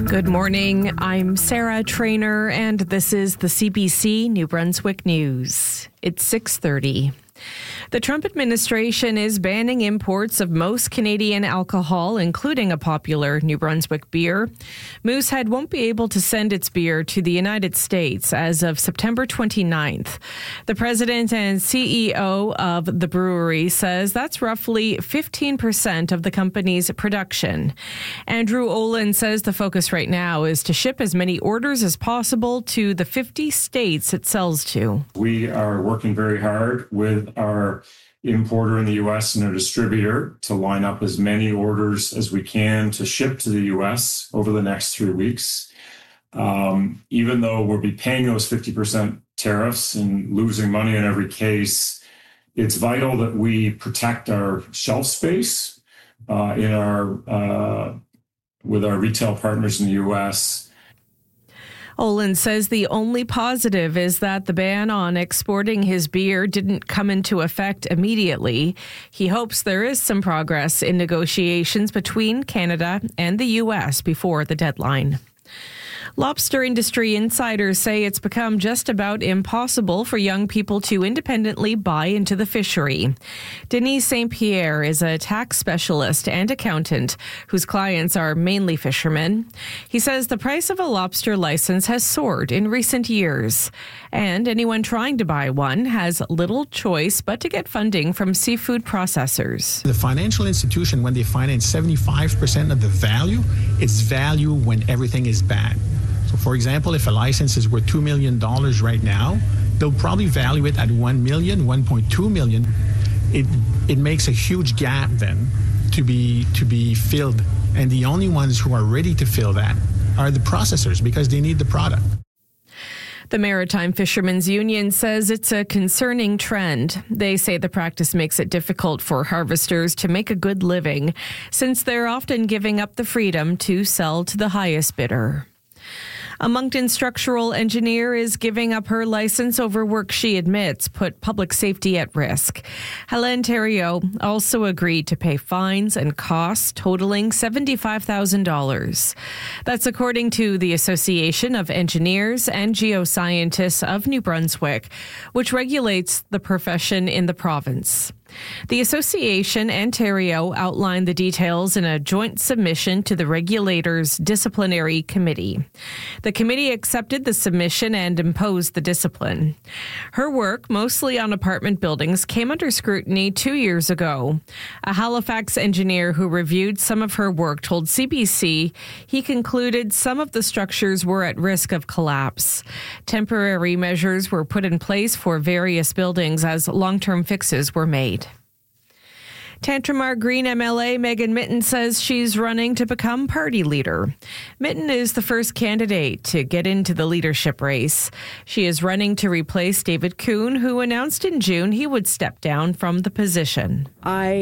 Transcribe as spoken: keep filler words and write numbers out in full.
Good morning. I'm Sarah Trainer, and this is the C B C New Brunswick News. It's six thirty. The Trump administration is banning imports of most Canadian alcohol, including a popular New Brunswick beer. Moosehead won't be able to send its beer to the United States as of September twenty-ninth. The president and C E O of the brewery says that's roughly fifteen percent of the company's production. Andrew Olin says the focus right now is to ship as many orders as possible to the fifty states it sells to. We are working very hard with our importer in the U S and our distributor to line up as many orders as we can to ship to the U S over the next three weeks. Um, even though we'll be paying those fifty percent tariffs and losing money in every case, it's vital that we protect our shelf space uh, in our uh, with our retail partners in the U S. Olin says the only positive is that the ban on exporting his beer didn't come into effect immediately. He hopes there is some progress in negotiations between Canada and the U S before the deadline. Lobster industry insiders say it's become just about impossible for young people to independently buy into the fishery. Denis Saint Pierre is a tax specialist and accountant whose clients are mainly fishermen. He says the price of a lobster license has soared in recent years, and anyone trying to buy one has little choice but to get funding from seafood processors. The financial institution, when they finance seventy-five percent of the value, it's value when everything is bad. So, for example, if a license is worth two million dollars right now, they'll probably value it at one million dollars, one point two million dollars. It it makes a huge gap then to be to be filled. And the only ones who are ready to fill that are the processors because they need the product. The Maritime Fishermen's Union says it's a concerning trend. They say the practice makes it difficult for harvesters to make a good living, since they're often giving up the freedom to sell to the highest bidder. A Moncton structural engineer is giving up her license over work she admits put public safety at risk. Hélène Thériault also agreed to pay fines and costs totaling seventy-five thousand dollars. That's according to the Association of Engineers and Geoscientists of New Brunswick, which regulates the profession in the province. The association and Thériault outlined the details in a joint submission to the regulator's disciplinary committee. The committee accepted the submission and imposed the discipline. Her work, mostly on apartment buildings, came under scrutiny two years ago. A Halifax engineer who reviewed some of her work told C B C he concluded some of the structures were at risk of collapse. Temporary measures were put in place for various buildings as long-term fixes were made. Tantramar Green M L A Megan Mitton says she's running to become party leader. Mitton is the first candidate to get into the leadership race. She is running to replace David Kuhn, who announced in June he would step down from the position. I